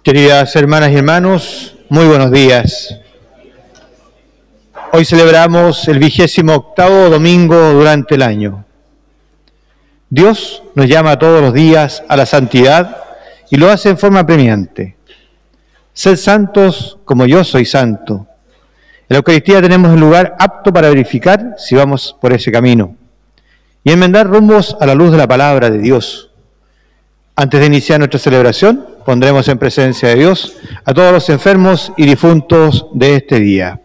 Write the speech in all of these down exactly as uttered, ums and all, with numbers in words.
Queridas hermanas y hermanos, muy buenos días. Hoy celebramos el vigésimo octavo domingo durante el año. Dios nos llama todos los días a la santidad y lo hace en forma premiante. Sed santos como yo soy santo. En la Eucaristía tenemos el lugar apto para verificar si vamos por ese camino y enmendar rumbos a la luz de la palabra de Dios. Antes de iniciar nuestra celebración, pondremos en presencia de Dios a todos los enfermos y difuntos de este día.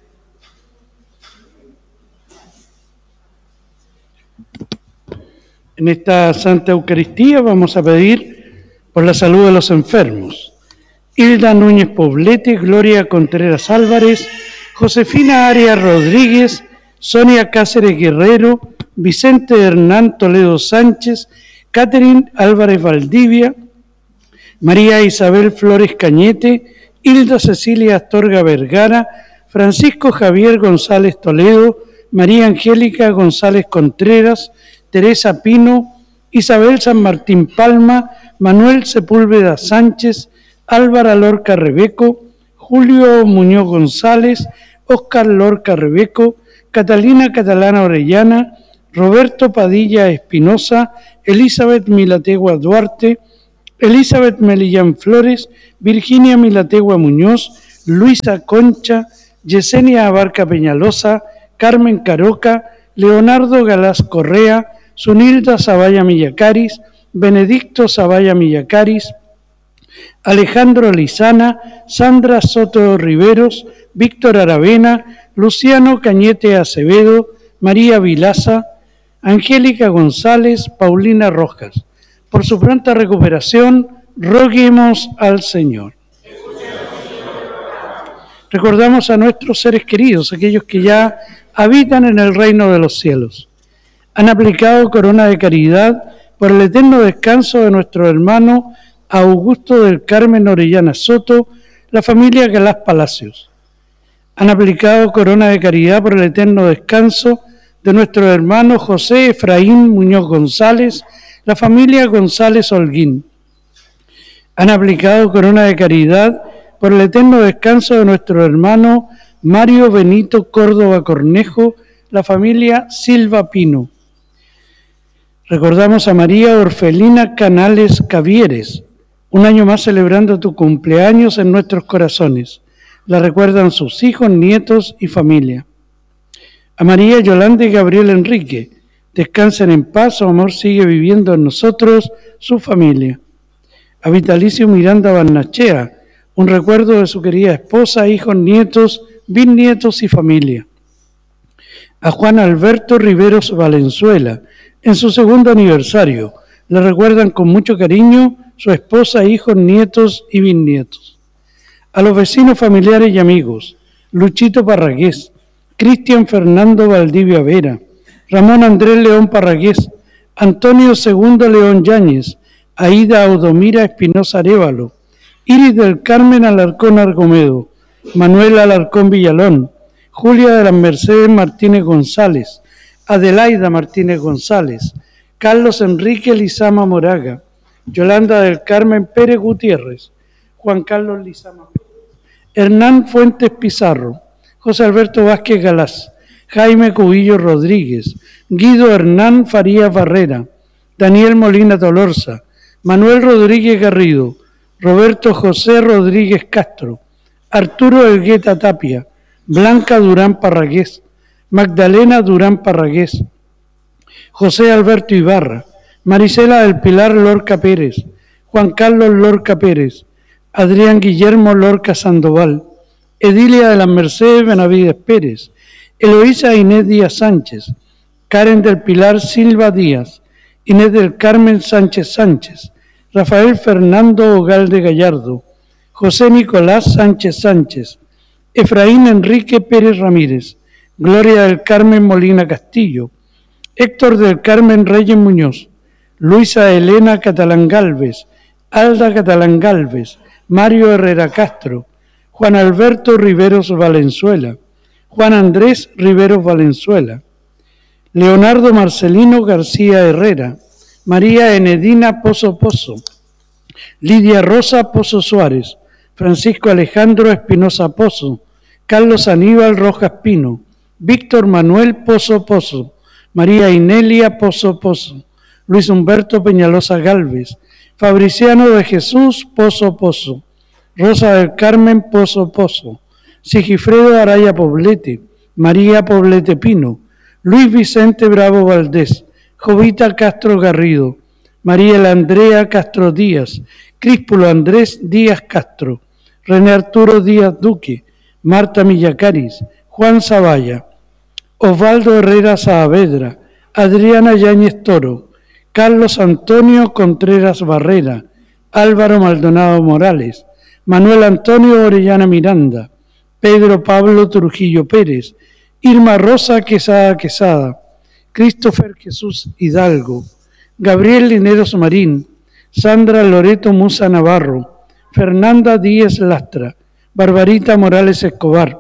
En esta Santa Eucaristía vamos a pedir por la salud de los enfermos. Hilda Núñez Poblete, Gloria Contreras Álvarez, Josefina Arias Rodríguez, Sonia Cáceres Guerrero, Vicente Hernán Toledo Sánchez, Catherine Álvarez Valdivia, María Isabel Flores Cañete, Hilda Cecilia Astorga Vergara, Francisco Javier González Toledo, María Angélica González Contreras, Teresa Pino, Isabel San Martín Palma, Manuel Sepúlveda Sánchez, Álvara Lorca Rebeco, Julio Muñoz González, Óscar Lorca Rebeco, Catalina Catalana Orellana, Roberto Padilla Espinosa, Elizabeth Milategua Duarte, Elizabeth Melillán Flores, Virginia Milategua Muñoz, Luisa Concha, Yesenia Abarca Peñalosa, Carmen Caroca, Leonardo Galás Correa, Sunilda Zavalla Millacaris, Benedicto Zavalla Millacaris, Alejandro Lizana, Sandra Soto Riveros, Víctor Aravena, Luciano Cañete Acevedo, María Vilaza, Angélica González, Paulina Rojas. Por su pronta recuperación, roguemos al Señor. Recordamos a nuestros seres queridos, aquellos que ya habitan en el reino de los cielos. Han aplicado corona de caridad por el eterno descanso de nuestro hermano Augusto del Carmen Orellana Soto, la familia Galás Palacios. Han aplicado corona de caridad por el eterno descanso de nuestro hermano José Efraín Muñoz González, la familia González Holguín. Han aplicado corona de caridad por el eterno descanso de nuestro hermano Mario Benito Córdoba Cornejo, la familia Silva Pino. Recordamos a María Orfelina Canales Cavieres, un año más celebrando tu cumpleaños en nuestros corazones. La recuerdan sus hijos, nietos y familia. A María Yolanda y Gabriel Enrique, descansen en paz, su amor sigue viviendo en nosotros, su familia. A Vitalicio Miranda Barnachea, un recuerdo de su querida esposa, hijos, nietos, bisnietos y familia. A Juan Alberto Riveros Valenzuela, en su segundo aniversario, le recuerdan con mucho cariño su esposa, hijos, nietos y bisnietos. A los vecinos, familiares y amigos, Luchito Parragués, Cristian Fernando Valdivia Vera, Ramón Andrés León Parragués, Antonio Segundo León Yáñez, Aida Audomira Espinosa Arévalo, Iris del Carmen Alarcón Argomedo, Manuel Alarcón Villalón, Julia de las Mercedes Martínez González, Adelaida Martínez González, Carlos Enrique Lizama Moraga, Yolanda del Carmen Pérez Gutiérrez, Juan Carlos Lizama Pérez, Hernán Fuentes Pizarro, José Alberto Vázquez Galás, Jaime Cubillo Rodríguez, Guido Hernán Farías Barrera, Daniel Molina Tolorza, Manuel Rodríguez Garrido, Roberto José Rodríguez Castro, Arturo Elgueta Tapia, Blanca Durán Parragués, Magdalena Durán Parragués, José Alberto Ibarra, Marisela del Pilar Lorca Pérez, Juan Carlos Lorca Pérez, Adrián Guillermo Lorca Sandoval, Edilia de las Mercedes Benavides Pérez, Eloísa Inés Díaz Sánchez, Karen del Pilar Silva Díaz, Inés del Carmen Sánchez Sánchez, Rafael Fernando Ogalde Gallardo, José Nicolás Sánchez Sánchez, Efraín Enrique Pérez Ramírez, Gloria del Carmen Molina Castillo, Héctor del Carmen Reyes Muñoz, Luisa Elena Catalán Galvez, Alda Catalán Galvez, Mario Herrera Castro, Juan Alberto Riveros Valenzuela, Juan Andrés Riveros Valenzuela, Leonardo Marcelino García Herrera, María Enedina Pozo Pozo, Lidia Rosa Pozo Suárez, Francisco Alejandro Espinosa Pozo, Carlos Aníbal Rojas Pino, Víctor Manuel Pozo Pozo, María Inelia Pozo Pozo, Luis Humberto Peñalosa Galvez, Fabriciano de Jesús Pozo Pozo, Rosa del Carmen Pozo Pozo, Sigifredo Araya Poblete, María Poblete Pino, Luis Vicente Bravo Valdés, Jovita Castro Garrido, María Andrea Castro Díaz, Críspulo Andrés Díaz Castro, René Arturo Díaz Duque, Marta Millacaris, Juan Zavalla, Osvaldo Herrera Saavedra, Adriana Yáñez Toro, Carlos Antonio Contreras Barrera, Álvaro Maldonado Morales, Manuel Antonio Orellana Miranda, Pedro Pablo Trujillo Pérez, Irma Rosa Quesada Quesada, Christopher Jesús Hidalgo, Gabriel Lineros Marín, Sandra Loreto Musa Navarro, Fernanda Díez Lastra, Barbarita Morales Escobar,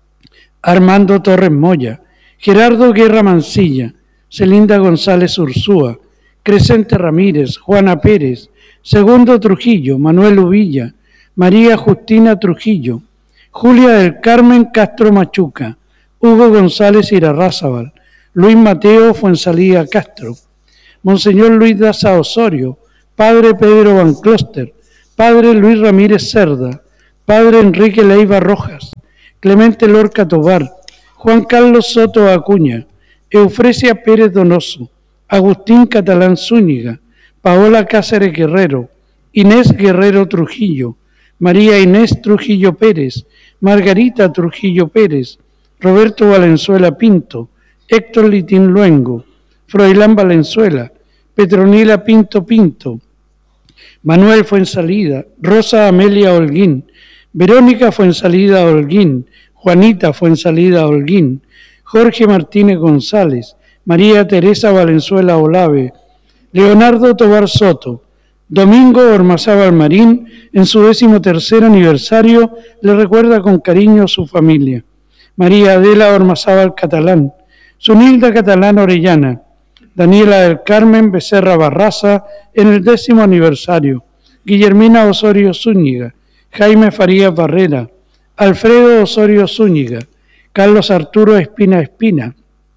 Armando Torres Moya, Gerardo Guerra Mancilla, Celinda González Ursúa, Crescente Ramírez, Juana Pérez, Segundo Trujillo, Manuel Uvilla, María Justina Trujillo, Julia del Carmen Castro Machuca, Hugo González Irarrázaval, Luis Mateo Fuensalía Castro, Monseñor Luis Daza Osorio, Padre Pedro Van Closter, Padre Luis Ramírez Cerda, Padre Enrique Leiva Rojas, Clemente Lorca Tobar, Juan Carlos Soto Acuña, Eufresia Pérez Donoso, Agustín Catalán Zúñiga, Paola Cáceres Guerrero, Inés Guerrero Trujillo, María Inés Trujillo Pérez, Margarita Trujillo Pérez, Roberto Valenzuela Pinto, Héctor Litín Luengo, Froilán Valenzuela, Petronila Pinto Pinto, Manuel Fuensalida, Rosa Amelia Holguín, Verónica Fuensalida Holguín, Juanita Fuensalida Holguín, Jorge Martínez González, María Teresa Valenzuela Olave, Leonardo Tobar Soto, Domingo Ormazábal Marín, en su décimo tercer aniversario, le recuerda con cariño a su familia. María Adela Ormazábal Catalán, Sunilda Catalán Orellana, Daniela del Carmen Becerra Barraza, en el décimo aniversario, Guillermina Osorio Zúñiga, Jaime Farías Barrera, Alfredo Osorio Zúñiga, Carlos Arturo Espina Espina,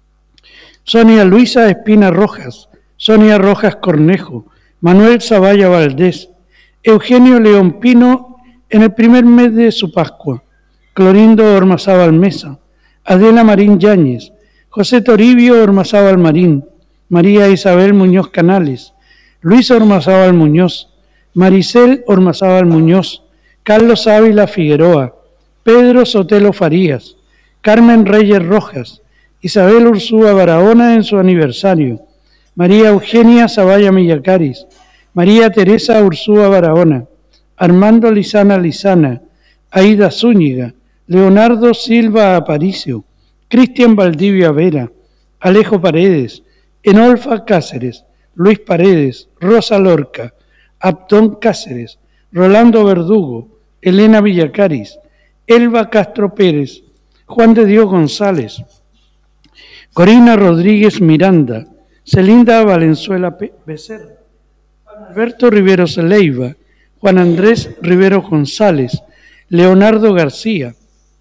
Sonia Luisa Espina Rojas, Sonia Rojas Cornejo, Manuel Zavalla Valdés, Eugenio León Pino en el primer mes de su Pascua, Clorindo Ormazábal Mesa, Adela Marín Yáñez, José Toribio Ormazábal Marín, María Isabel Muñoz Canales, Luis Ormazábal Muñoz, Maricel Ormazábal Muñoz, Carlos Ávila Figueroa, Pedro Sotelo Farías, Carmen Reyes Rojas, Isabel Ursúa Barahona en su aniversario, María Eugenia Zavalla Millacaris, María Teresa Ursúa Barahona, Armando Lizana Lizana, Aida Zúñiga, Leonardo Silva Aparicio, Cristian Valdivia Vera, Alejo Paredes, Enolfa Cáceres, Luis Paredes, Rosa Lorca, Abdón Cáceres, Rolando Verdugo, Elena Villacaris, Elba Castro Pérez, Juan de Dios González, Corina Rodríguez Miranda, Celinda Valenzuela Becerra, Alberto Riveros Leiva, Juan Andrés Rivero González, Leonardo García,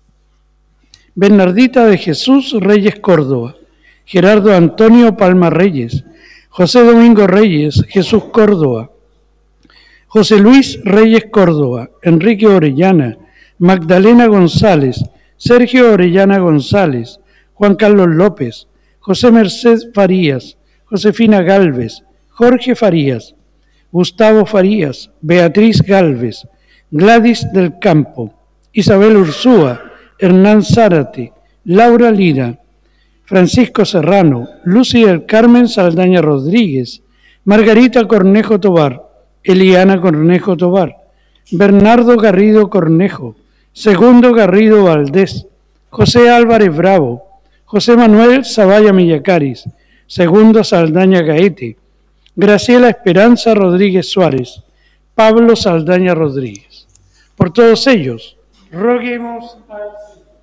Bernardita de Jesús Reyes Córdoba, Gerardo Antonio Palma Reyes, José Domingo Reyes, Jesús Córdoba, José Luis Reyes Córdoba, Enrique Orellana, Magdalena González, Sergio Orellana González, Juan Carlos López, José Merced Farías, Josefina Galvez, Jorge Farías, Gustavo Farías, Beatriz Galvez, Gladys del Campo, Isabel Ursúa, Hernán Zárate, Laura Lira, Francisco Serrano, Lucy del Carmen Saldaña Rodríguez, Margarita Cornejo Tobar, Eliana Cornejo Tobar, Bernardo Garrido Cornejo, Segundo Garrido Valdés, José Álvarez Bravo, José Manuel Zavalla Millacaris, Segundo Saldaña Gaete, Graciela Esperanza Rodríguez Suárez, Pablo Saldaña Rodríguez. Por todos ellos, roguemos al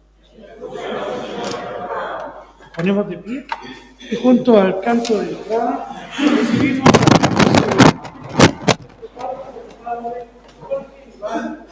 ponemos de pie y junto al canto de entrada recibimos la Iván.